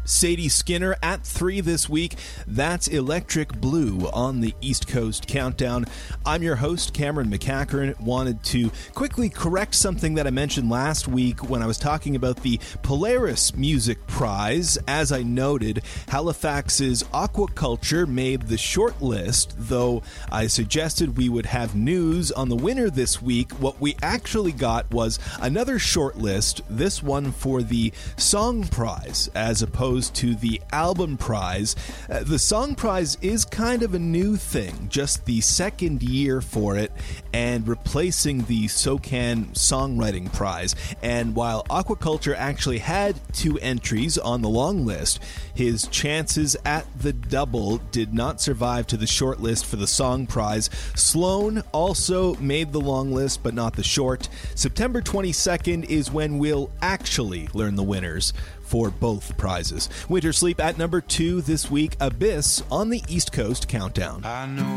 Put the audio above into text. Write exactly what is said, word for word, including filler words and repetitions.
Sadie Skinner at three this week. That's Electric Blue on the East Coast Countdown. I'm your host, Cameron McCackern. Wanted to quickly correct something that I mentioned last week when I was talking about the Polaris Music Prize. As I noted, Halifax's Aquaculture made the short list, though I suggested we would have news on the winner this week. What we actually got was another short list, this one for the Song Prize, as opposed to the Album Prize. Uh, the Song Prize is kind of a new thing, just the second year for it, and replacing the SOCAN Songwriting Prize. And while Aquaculture actually had two entries on the long list, his chances at the double did not survive to the short list for the Song Prize. Sloan also made the long list, but not the short. September twenty-second is when we'll actually learn the winners for both prizes. Winter Sleep at number two this week, Abyss on the East Coast Countdown. I know